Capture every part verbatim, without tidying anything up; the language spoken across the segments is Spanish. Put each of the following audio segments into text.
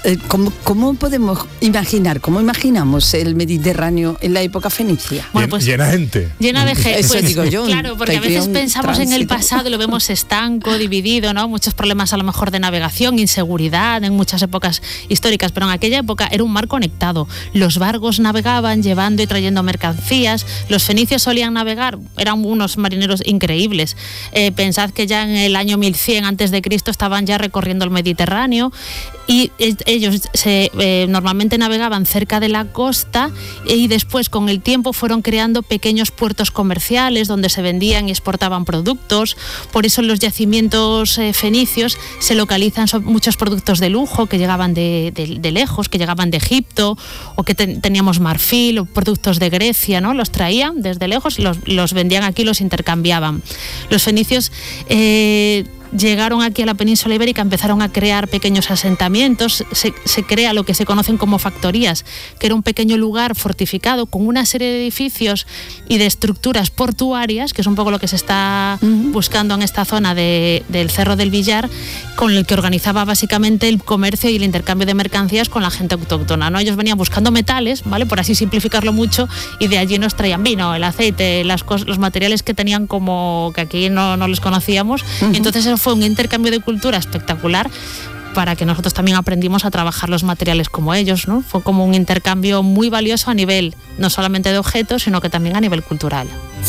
¿cómo, ¿cómo podemos imaginar, cómo imaginamos el Mediterráneo en la época fenicia? Bueno, pues, llena gente. Llena de gente. Eso pues, digo yo. Claro, porque a veces pensamos tránsito. en el pasado y lo vemos estanco, dividido, ¿no? Muchos problemas a lo mejor de navegación, inseguridad en muchas épocas históricas, pero en aquella época era un mar conectado. Los barcos navegaban llevando y trayendo mercancías. Los fenicios solían navegar, eran unos marineros increíbles. Eh, pensad que ya en el año mil cien antes de Cristo estaban ya recorriendo el Mediterráneo y eh, ellos se, eh, normalmente navegaban cerca de la costa y después con el tiempo fueron creando pequeños puertos comerciales donde se vendían y exportaban productos. Por eso en los yacimientos eh, fenicios se localizan muchos productos de lujo que llegaban de, de, de lejos, que llegaban de Egipto, o que ten, teníamos marfil o productos de Grecia, ¿no? Los traían desde lejos y los, los vendían aquí, los intercambiaban. Los fenicios eh, llegaron aquí a la península ibérica, empezaron a crear pequeños asentamientos, se, se crea lo que se conocen como factorías, que era un pequeño lugar fortificado con una serie de edificios y de estructuras portuarias, que es un poco lo que se está uh-huh. buscando en esta zona de, del Cerro del Villar, con el que organizaba básicamente el comercio y el intercambio de mercancías con la gente autóctona, ¿no? Ellos venían buscando metales, ¿vale? Por así simplificarlo mucho, y de allí nos traían vino, el aceite, las cos- los materiales que tenían como que aquí no, no los conocíamos, uh-huh. y entonces eso fue un intercambio de cultura espectacular para que nosotros también aprendimos a trabajar los materiales como ellos, ¿no? Fue como un intercambio muy valioso a nivel no solamente de objetos, sino que también a nivel cultural.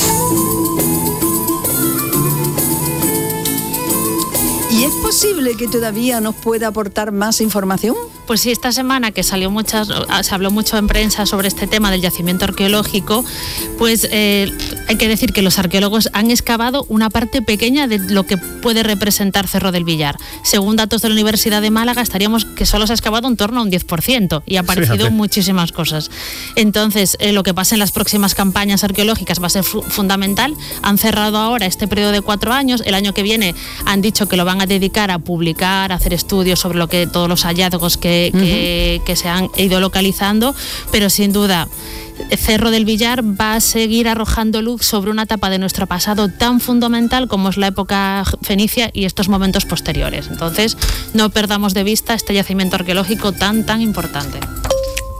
¿Y es posible que todavía nos pueda aportar más información? Pues sí, esta semana que salió muchas, se habló mucho en prensa sobre este tema del yacimiento arqueológico, pues eh, hay que decir que los arqueólogos han excavado una parte pequeña de lo que puede representar Cerro del Villar. Según datos de la Universidad de Málaga, estaríamos que solo se ha excavado en torno a un diez por ciento y ha aparecido Fíjate. muchísimas cosas. Entonces, eh, lo que pasa en las próximas campañas arqueológicas va a ser fu- fundamental. Han cerrado ahora este periodo de cuatro años. El año que viene han dicho que lo van a dedicar a publicar, a hacer estudios sobre lo que todos los hallazgos que, que, uh-huh. que se han ido localizando, pero sin duda Cerro del Villar va a seguir arrojando luz sobre una etapa de nuestro pasado tan fundamental como es la época fenicia y estos momentos posteriores. Entonces, no perdamos de vista este yacimiento arqueológico tan, tan importante.